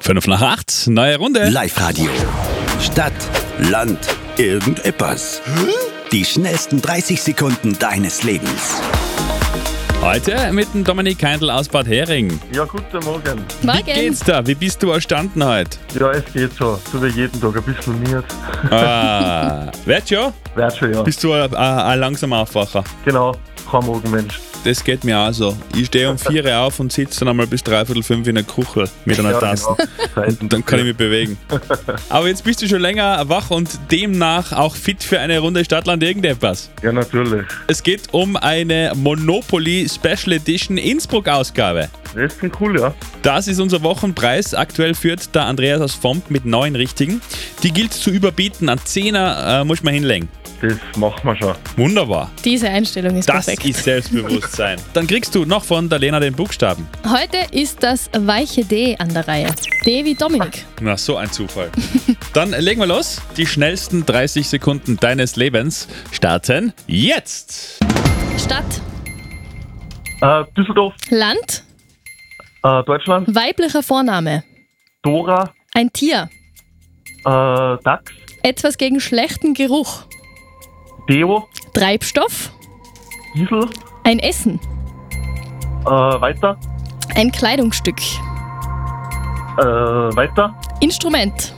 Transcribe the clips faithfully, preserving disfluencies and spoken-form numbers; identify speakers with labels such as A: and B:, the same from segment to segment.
A: Fünf nach acht, neue Runde.
B: Live-Radio. Stadt, Land, irgendetwas. Die schnellsten dreißig Sekunden deines Lebens.
A: Heute mit dem Dominik Heindl aus Bad Hering.
C: Ja, guten Morgen.
A: Wie geht's da? Wie bist du erstanden heute?
C: Ja, es geht so. So wie jeden Tag, ein bisschen miert.
A: Ah, wird schon?
C: Wird schon, ja.
A: Bist du ein, ein, ein langsamer Aufwacher?
C: Genau, kein Morgenmensch.
A: Das geht mir auch so. Ich stehe um vier Uhr auf und sitze dann einmal bis dreiviertel fünf in der Küche mit einer
C: Ja,
A: Tasse.
C: genau.
A: Und dann kann ich mich bewegen. Aber jetzt bist du schon länger wach und demnach auch fit für eine Runde Stadtland irgendetwas.
C: Ja, natürlich.
A: Es geht um eine Monopoly Special Edition Innsbruck-Ausgabe.
C: Das klingt cool, ja.
A: Das ist unser Wochenpreis. Aktuell führt der Andreas aus Vomp mit neun Richtigen. Die gilt zu überbieten. An Zehner äh, muss man hinlegen.
C: Das machen wir schon.
A: Wunderbar.
D: Diese Einstellung ist
A: Das
D: perfekt.
A: ist Selbstbewusstsein. Dann kriegst du noch von der Lena den Buchstaben.
D: Heute ist das weiche D an der Reihe. D wie Dominik.
A: Na, so ein Zufall. Dann legen wir los. Die schnellsten dreißig Sekunden deines Lebens starten jetzt.
D: Stadt,
C: Äh, Düsseldorf,
D: Land,
C: äh, Deutschland,
D: weiblicher Vorname,
C: Dora,
D: ein Tier,
C: äh, Dachs,
D: etwas gegen schlechten Geruch,
C: Deo,
D: Treibstoff,
C: Diesel,
D: ein Essen,
C: äh, weiter,
D: ein Kleidungsstück,
C: äh, weiter,
D: Instrument,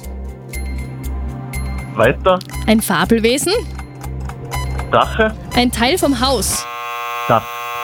C: weiter,
D: ein Fabelwesen,
C: Drache,
D: ein Teil vom Haus.
C: Dach.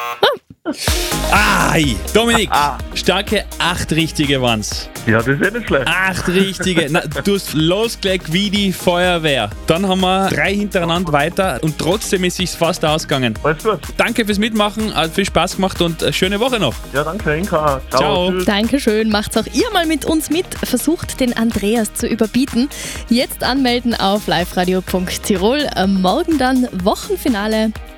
A: Ai, Dominik, starke acht richtige waren's.
C: Ja, das ist eh nicht schlecht.
A: Acht richtige. Na, du hast losgelegt wie die Feuerwehr. Dann haben wir drei hintereinander weiter und trotzdem ist sich's fast ausgegangen.
C: Alles gut.
A: Danke fürs Mitmachen, hat viel Spaß gemacht und eine schöne Woche noch.
C: Ja, danke, Inka. Ciao.
A: Ciao.
C: Tschüss.
D: Dankeschön, macht's auch ihr mal mit uns mit. Versucht den Andreas zu überbieten. Jetzt anmelden auf liveradio punkt tirol. Morgen dann Wochenfinale.